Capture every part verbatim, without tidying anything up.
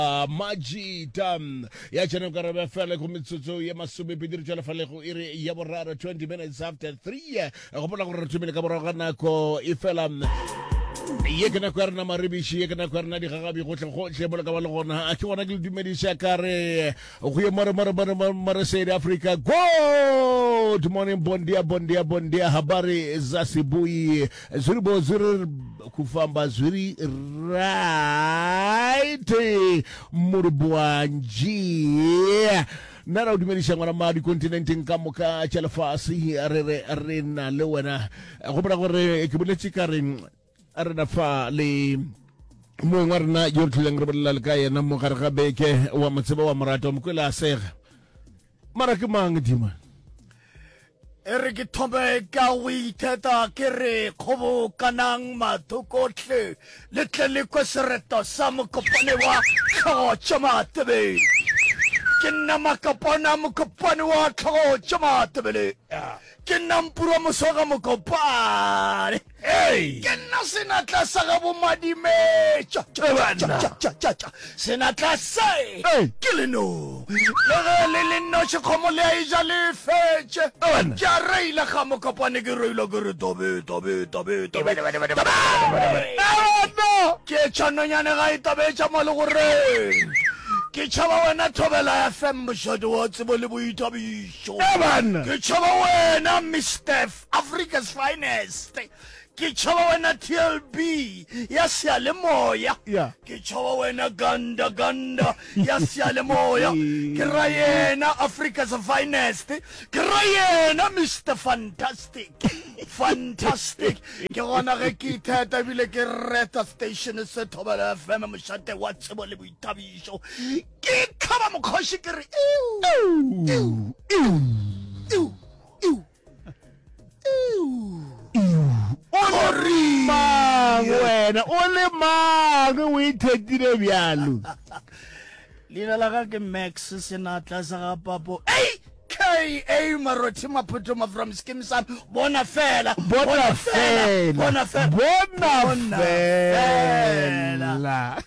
Uh, Majida ya jana ka re fela go metsotso ya masome pedi tsela fela go ire ya boraro twenty minutes after three go bona go re tumile ka boraro ga nako e fela ye ke na kwerna maribishi ye ke na kwerna di gagabi go tle go tle bola ka ba le gona a ke bona ke dumedisa ka re go ye more more more more South Africa. Good morning, bon dia bon dia bon dia, habari za asubuhi, zuri bo zuri kufamba zuri right murubwanji nara udimenisha ngwana madi kontinenti nkamuka chalafasi arere arena lewena go bona gore ke bole tsikare arena fa le mo ngwarna yortuleng re bolela ka yena mo gare ga beke wa motseba wa morato mkwela asega mara ke mang dima ere ke thombe ka o itheta ke re kgobo kanang mathokotlhe le tle le kwa sereto sa mokopane wa tlhogo tšamatebe ke nna makopana mokopane wa tlhogo tšamatebele ke nna mpura mosoga mokopane ke nna senatla sa ga bomadime senatla se ke leno le ge le lennoše kgomo le a eja le fetše ke a reila ga mokopane ke reila ke re tobe tobe tobe tobe ke tšhanonyane ga e tabetša mo le gore ke tšhaba wena thobela ya fem mošoto wa tsebo le boithabišo ke tšhaba wena Mister Africa's Finest ke tšhaba wena T L B ya sealemoya ke tšhaba wena ganda ganda ya sealemoya ke ra yena Africa's Finest ke ra yena Mister Fantastic fantastic ke gona ge ke itheta bile ke reta station se thobela F M mošate wa tsebo le boithabišo ke khaba mokhoši ke re wena o le mang o ithetile bjalo leina la ka ke Max senatla sa ga papo ei K A Marothi Maputoma from Skimsan bona fela bona fela bona fela bona fela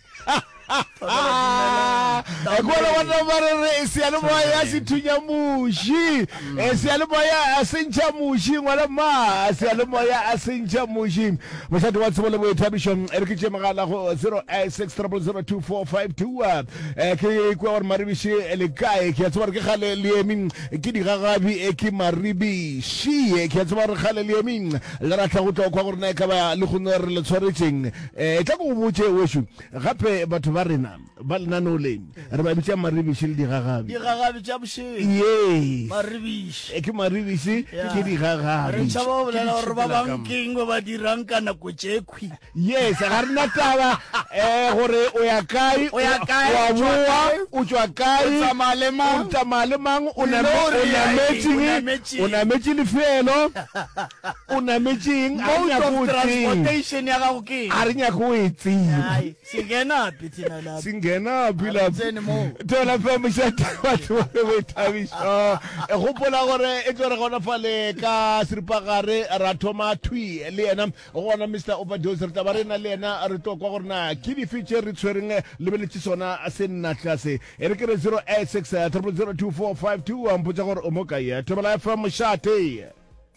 Ekolo wana marere sialemoya situnya mushi sialemoya asincha mushi ngwala ma sialemoya asincha mushi mashadi wa tsebole bo tabishon erkiche magala go zero eight six zero zero two four five two ke kwa war maribishi elekae ke tswar ke khale liemin ke di gagabi e ke maribishi ke tswar khale liemin le ratla go twa kwa gore na ka ba le go nere le tshwaretseng e tla go botse weshu gape batho ba rena ba lena no le re ba bitsa maribishi le di gagabi di gagabi tša bošeng yes maribishi e ke maribishi ke di gagabi re tšhaba bolela gore ba bankeng ba ba dirang ka nako tšekhwi yes ga rena taba eh gore o ya kae o ya kae wa boa o tswa kae o tsamaya le mang o tsamaya le mang o na o na metsi le felo o na metsing a nya go transportation ya gago ke a re nya go etsi ai singena pithina la singena bila tola fa mshata batho ba be thabisho e gopola gore e tsore gona fa le ka siripagare ra thoma thui le yena gona Mister Overdose re tabarena le yena re to kwa gore na ke di feature re tshwereng le beletsi sona a se nna tlase e re ke re zero eight six zero zero two four five two wa mpotsa gore o mo kae tobela fa mshate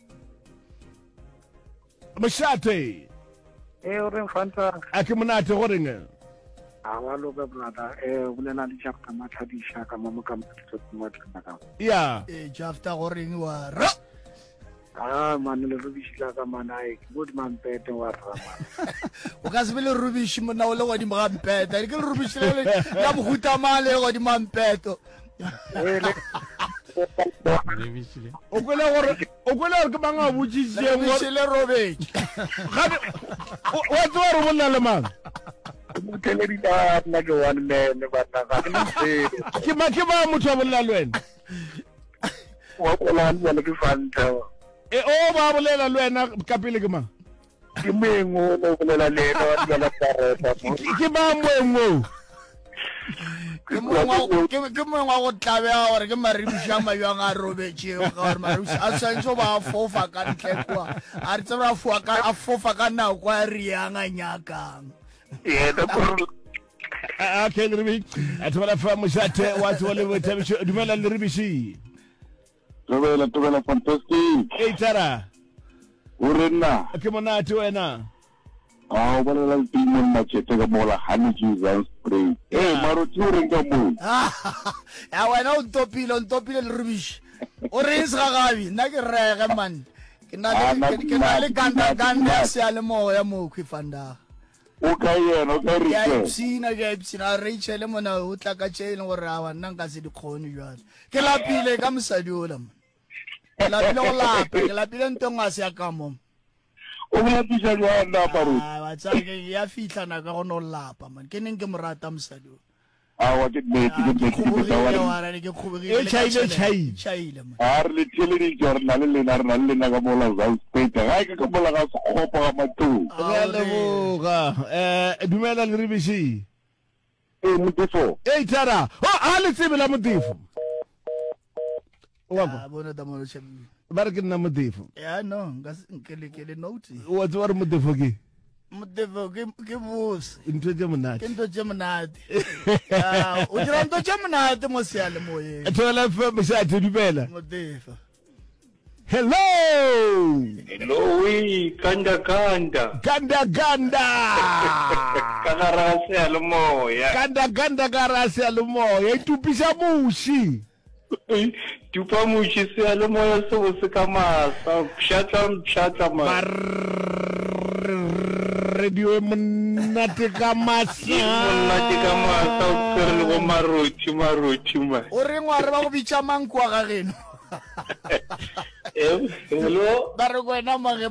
mshate e o re mfanta a ke monate gore nge awa lo be brother e bolela le chapter mathadisha ka mo ka motho mo ka ka ya e chapter goreng wa ra ah man le rubishila ka manai good man pete wa rama o ka se le rubishi mo na o le wa di mampeta ke le rubishile la mohuta male go di mampeto o kwela gore o kwela gore ke banga botsitse mo le robetše gabe wa tswa re bona le mang motheledi ba nna ke one man ba nna ga ke nse ke ma ke ba motho wa bolela le wena wa kola nna le ke fanta e o ba bolela le wena ka pele ke mang ke mengo no bolela le no ya la tareta ke ba mwengo ke mo ke mo go tlabea gore ke maribishi a mabjang a robetše gore maribishi a tshwanetse ba fofa ka ntle kwa a re tseba a fofa ka nako a re yang a nyakang yeah Okay, Leribi. Atumala fa moshate watu wale wetabisho. Dumela Leribi shi. Tobela tobela fantastic. Hey Tara. Urena. Kemonati wena. Ah, wala la timon machete ka mola honey juice and spray. Eh, maro tsurenga mo. Ya wena o topile o topile le rubbish. O re isga gabi nna ke rega man. Ke na le ke na le ganda ganda se le moya mo khifanda. O ka yena o ka Ya re. ipsina ya ipsina Rachel mona o tla ka tshele gore a wana nka se dikhoni jwale. Ke lapile ka mosadi o la mo. Ke lapile o lapa ke lapile ntonga se ya ka mo. O bona pisha ya na paro. Ah wa tsake ya fitla na ka go no lapa man. Ke neng ke morata mosadi o. Ah wa ke ne ke ne ke Khubugile wa. wa re ke khubugile. E chaile chai. Chaile man. Ar le tele di journal le na na le na ka mola za state. Ga ke ka mola ga sekgopo ga matu. Re a leboga. Eh, dumela Leribi shi. Eh, mutefo. Hey Tara. Oh, ale tsebe la modifo. Wa Ah bona da mo tshemi. Barke na modifo. Ya no ngas nkele kele note. Wa tswar modifo ke. Mudeva ke ke bus. Into je monate. Ke ndo jemenate. Ah, o dira ndo jemenate mo siale mo ye. Atumala fa moshate dumela. Mudeva. Hello. Hello, we kanda kanda. Ganda ganda. Kagarase alomoya. Ganda ganda garase alumoya. Itupisa mushi. Tupa mushi se alomoya so se kamasa. Pshata pshata ma. Radio monate kamasa. Monate kamasa o tsere go marothi marothi ma. O re ngware ba go bitsa mankwa ga geno. Eh, hello. Ba re go ena mage